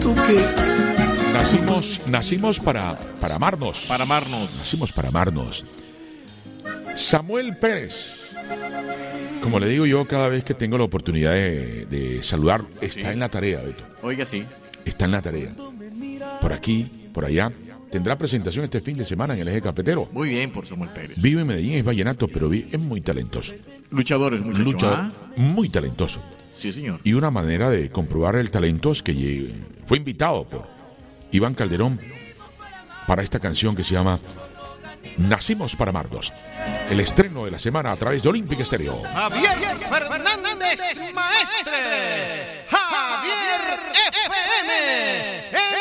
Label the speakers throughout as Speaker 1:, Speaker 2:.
Speaker 1: ¿Tú qué?
Speaker 2: Nacimos para amarnos.
Speaker 3: Para amarnos.
Speaker 2: Nacimos para amarnos. Samuel Pérez. Como le digo yo cada vez que tengo la oportunidad de saludar, está en la tarea, Beto.
Speaker 3: Oiga, sí.
Speaker 2: Está en la tarea. Por aquí, por allá. Tendrá presentación este fin de semana en el Eje Cafetero.
Speaker 3: Muy bien por Samuel Pérez.
Speaker 2: Vive en Medellín, es vallenato, pero es muy talentoso.
Speaker 3: Luchadores, muchachos.
Speaker 2: Luchador, muy talentoso.
Speaker 3: Sí, señor.
Speaker 2: Y una manera de comprobar el talento es que fue invitado por Iván Calderón para esta canción que se llama Nacimos para amarnos. El estreno de la semana a través de Olímpica Estéreo.
Speaker 4: Javier Fernández Maestre. Javier FM. En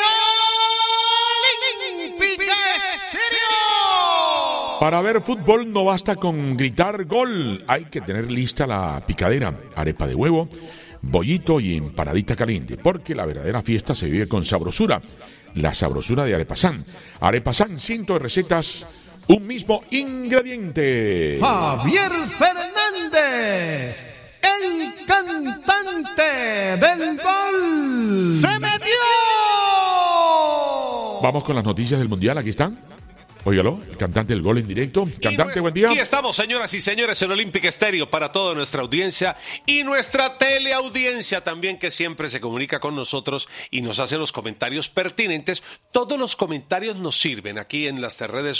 Speaker 4: Olímpica Estéreo.
Speaker 2: Para ver fútbol no basta con gritar gol. Hay que tener lista la picadera, arepa de huevo, bollito y empanadita caliente, porque la verdadera fiesta se vive con sabrosura. La sabrosura de Arepasán. Arepasán, cientos de recetas, un mismo ingrediente.
Speaker 4: Javier Fernández, el cantante del gol. ¡Se metió!
Speaker 2: Vamos con las noticias del Mundial, aquí están. Óigalo, el cantante del gol en directo. Cantante, buen día.
Speaker 5: Aquí estamos, señoras y señores, en Olímpica Estéreo para toda nuestra audiencia y nuestra teleaudiencia también, que siempre se comunica con nosotros y nos hace los comentarios pertinentes. Todos los comentarios nos sirven aquí en las redes